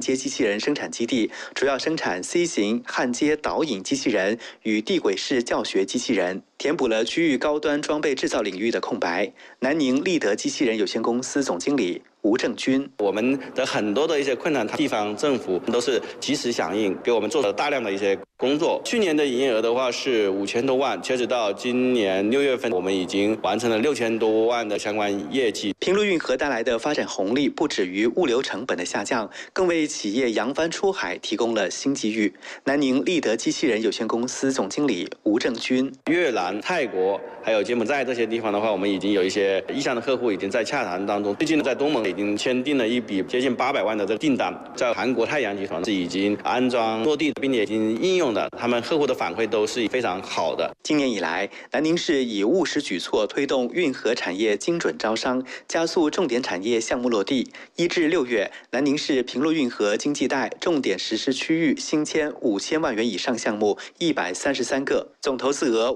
接机器人生产基地，主要生产 C 型焊接导引机器人与地轨式教学机器人，填补了区域高端装备制造领域的空白。南宁立德机器人有限公司总经理吴正军： 我们的很多的一些困难，地方政府都是及时响应，给我们做了大量的一些工作。去年的营业额的话是5000多万，截止到今年6月份，我们已经完成了6000多万的相关业绩。 平陆运河带来的发展红利不止于物流成本的下降，更为企业扬帆出海提供了新机遇。南宁立德机器人有限公司总经理吴正军： 越南、泰国还有柬埔寨这些地方的话，我们已经有一些意向的客户已经在洽谈当中。最近在东盟已经签订了一笔接近800万的这个订单，在韩国太阳集团是已经安装落地，并且已经应用的，他们客户的反馈都是非常好的。 今年以来，南宁市以务实举措推动运河产业精准招商，加速重点产业项目落地。1至6月，南宁市平陆运河经济带重点实施区域新签5000万元以上项目133个，总投资额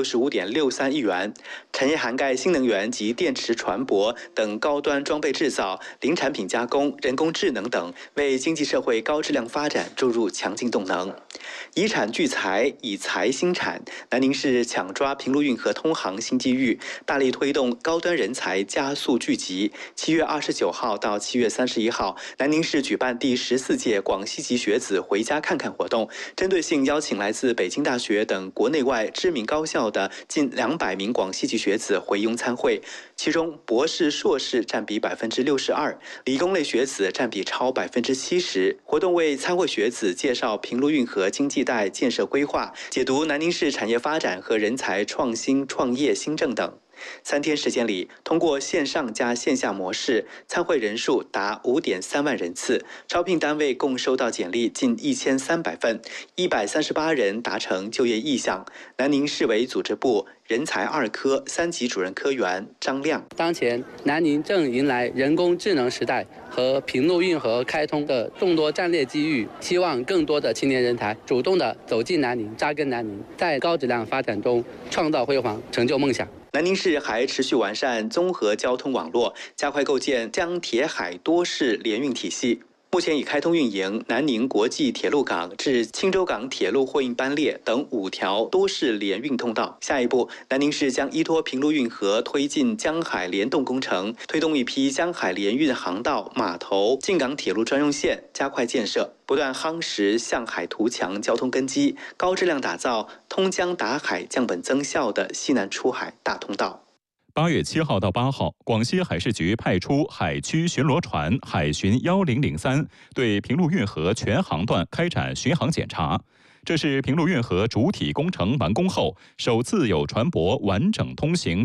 565.63亿元。产业涵盖新能源及电池船舶等高端装备制造、零产品加工、人工智能等，为经济社会高质量发展注入强劲动能。以产聚财，以财兴产。南宁市抢抓平陆运河通航新机遇，大力推动高端人才加速聚集。7月29号到7月31号，南宁市举办第14届广西籍学子回家看看活动，针对性邀请来自北京大学等国内外知名高校的近200名广西籍学子回庸参会，其中博士、硕士占比62%，理工类学子占比超70%。活动为参会学子介绍平陆运河经济带建设规划，解读南宁市产业发展和人才创新创业新政等。3天时间里，通过线上加线下模式，参会人数达5.3万人次，招聘单位共收到简历近1300份，138人达成就业意向。南宁市委组织部人才2科3级主任科员张亮： 当前南宁正迎来人工智能时代和平陆运河开通的众多战略机遇，希望更多的青年人才主动地走进南宁，扎根南宁，在高质量发展中创造辉煌，成就梦想。 南宁市还持续完善综合交通网络，加快构建江铁海多式联运体系。目前已开通运营南宁国际铁路港至青州港铁路货运班列等5条多式联运通道。下一步，南宁市将依托平陆运河推进江海联动工程，推动一批江海联运航道、码头、进港铁路专用线加快建设，不断夯实向海图强交通根基，高质量打造通江达海、降本增效的西南出海大通道。 8月7号到8号，广西海事局派出海区巡逻船海巡1003对平陆运河全航段开展巡航检查。这是平陆运河主体工程完工后，首次有船舶完整通行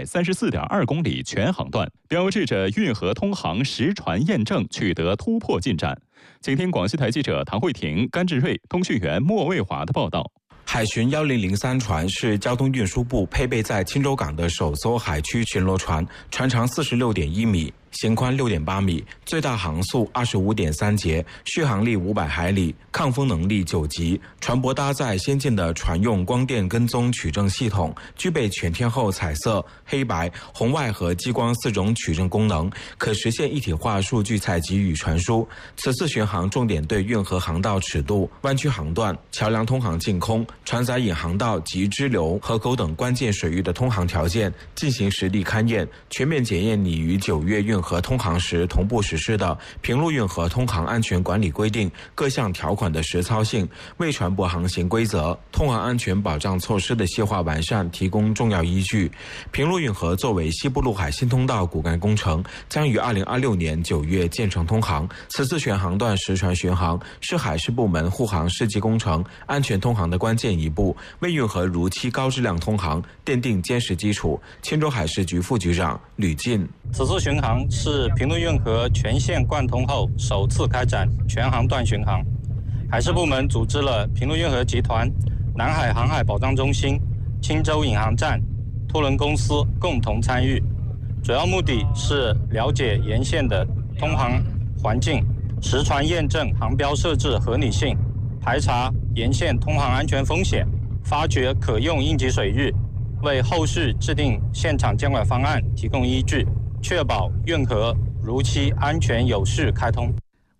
134.2公里全航段，标志着运河通航实船验证取得突破进展。请听广西台记者唐慧婷、甘志瑞、通讯员莫卫华的报道。 海巡1003船是交通运输部配备在青州港的首艘海区巡逻船，船长46.1米，舷宽6.8米，最大航速25.3节，续航力500海里，抗风能力9级。船舶搭载先进的船用光电跟踪取证系统，具备全天候彩色、黑白、红外和激光4种取证功能，可实现一体化数据采集与传输。此次巡航重点对运河航道尺度、湾区航段、桥梁通航净空、船载引航道及支流、河口等关键水域的通航条件进行实地勘验，全面检验拟于9月运河通航时同步实施的平陆运河通航安全管理规定各项条款的实操性，为船舶航行规则、通航安全保障措施的细化完善提供重要依据。平陆运河作为西部陆海新通道骨干工程，将于2026年9月建成通航。此次全航段实船巡航是海事部门护航世纪工程安全通航的关键一步，为运河如期高质量通航奠定坚实基础。青州海事局副局长吕进： 此次巡航是平陆运河全线贯通后首次开展全航段巡航，海事部门组织了平陆运河集团、南海航海保障中心、青州引航站、托轮公司共同参与，主要目的是了解沿线的通航环境，实船验证航标设置合理性，排查沿线通航安全风险，发掘可用应急水域，为后续制定现场监管方案提供依据，确保运河如期安全有序开通。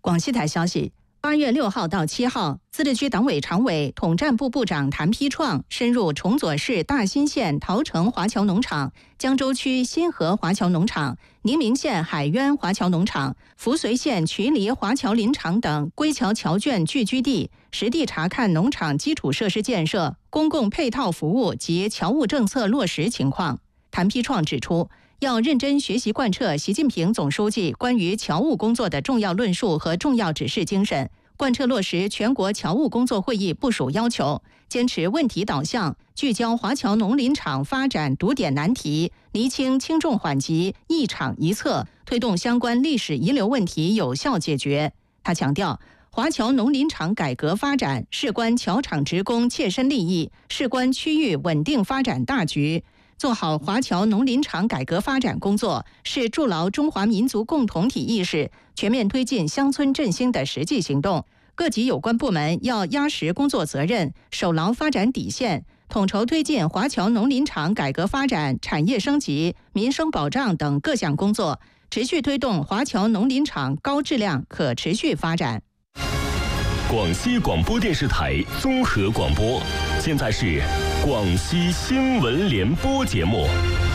广西台消息，8月6号到7号，自治区党委常委、统战部部长谭丕创深入崇左市大兴县桃城华侨农场、江州区新河华侨农场、宁明县海渊华侨农场、扶绥县渠黎华侨林场等归侨侨眷聚居地，实地查看农场基础设施建设、公共配套服务及侨务政策落实情况。谭丕创指出，要认真学习贯彻习近平总书记关于侨务工作的重要论述和重要指示精神，贯彻落实全国侨务工作会议部署要求，坚持问题导向，聚焦华侨农林场发展堵点难题，厘清轻重缓急、一场一策，推动相关历史遗留问题有效解决。他强调，华侨农林场改革发展事关侨场职工切身利益，事关区域稳定发展大局。做好华侨农林场改革发展工作，是筑牢中华民族共同体意识、全面推进乡村振兴的实际行动。各级有关部门要压实工作责任，守牢发展底线，统筹推进华侨农林场改革发展、产业升级、民生保障等各项工作，持续推动华侨农林场高质量可持续发展。 广西广播电视台综合广播，现在是广西新闻联播节目。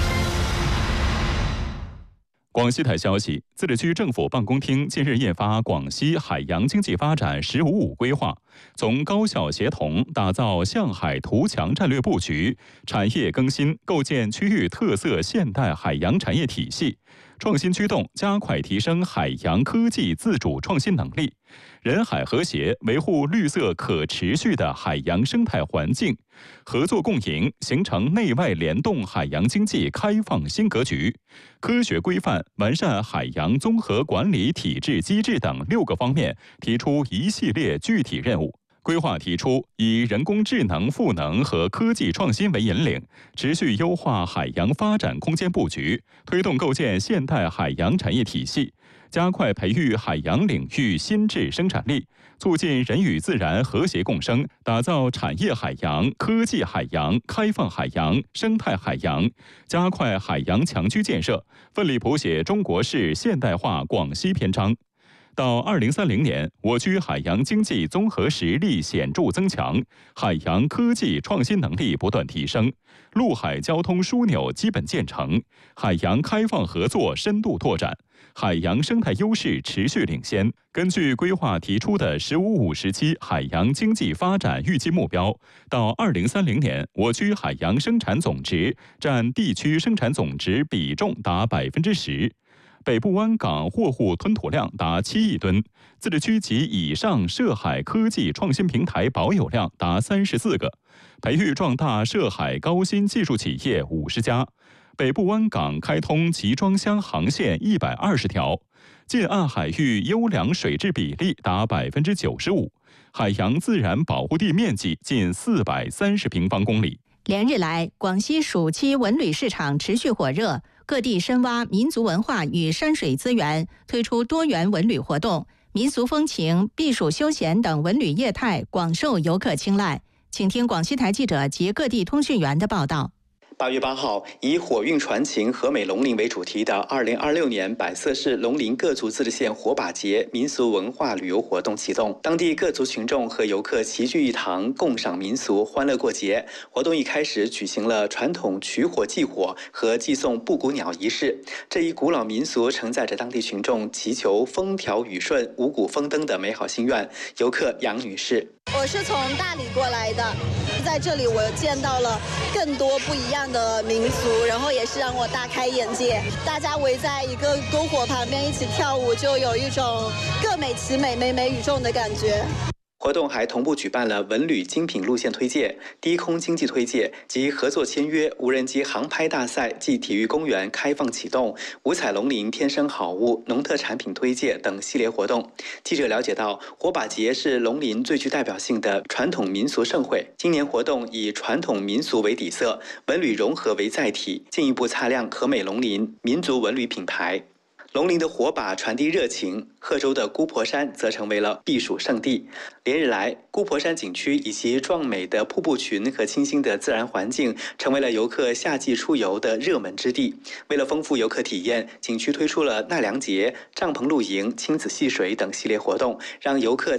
广西台消息，自治区政府办公厅近日印发《广西海洋经济发展“十五五”规划》，从高效协同打造向海图强战略布局，产业更新构建区域特色现代海洋产业体系，创新驱动加快提升海洋科技自主创新能力，人海和谐维护绿色可持续的海洋生态环境，合作共赢形成内外联动海洋经济开放新格局，科学规范完善海洋综合管理体制机制等6个方面提出一系列具体任务。规划提出，以人工智能赋能和科技创新为引领，持续优化海洋发展空间布局，推动构建现代海洋产业体系，加快培育海洋领域新质生产力，促进人与自然和谐共生，打造产业海洋、科技海洋、开放海洋、生态海洋，加快海洋强区建设，奋力谱写中国式现代化广西篇章。到2030年，我区海洋经济综合实力显著增强，海洋科技创新能力不断提升，陆海交通枢纽基本建成，海洋开放合作深度拓展，海洋生态优势持续领先。根据规划提出的“15-5”时期海洋经济发展预计目标，到2030年，我区海洋生产总值占地区生产总值比重达10%。北部湾港货物吞吐量达7亿吨，自治区及以上涉海科技创新平台保有量达34个，培育壮大涉海高新技术企业50家，北部湾港开通集装箱航线120条，近岸海域优良水质比例达95%，海洋自然保护地面积近430平方公里。 连日来，广西暑期文旅市场持续火热，各地深挖民族文化与山水资源，推出多元文旅活动，民俗风情、避暑休闲等文旅业态广受游客青睐。请听广西台记者及各地通讯员的报道。 8月8号，以火韵传情、和美龙鳞为主题的2026年百色市龙鳞各族自治县火把节民俗文化旅游活动启动，当地各族群众和游客齐聚一堂，共赏民俗，欢乐过节。活动一开始举行了传统取火祭火和祭送布谷鸟仪式。这一古老民俗承载着当地群众祈求风调雨顺、五谷丰登的美好心愿。游客杨女士： 我是从大理过来的，在这里我见到了更多不一样的民俗，然后也是让我大开眼界。大家围在一个篝火旁边一起跳舞，就有一种各美其美、美美与众的感觉。 活动还同步举办了文旅精品路线推介、低空经济推介及合作签约无人机航拍大赛暨体育公园开放启动、五彩龙鳞天生好物、农特产品推介等系列活动。记者了解到，火把节是龙鳞最具代表性的传统民俗盛会，今年活动以传统民俗为底色，文旅融合为载体，进一步擦亮和美龙鳞民族文旅品牌。 龙鳞的火把传递热情，贺州的姑婆山则成为了避暑胜地。连日来，姑婆山景区以其壮美的瀑布群和清新的自然环境，成为了游客夏季出游的热门之地。为了丰富游客体验，景区推出了纳凉节、帐篷露营、亲子戏水等系列活动，让游客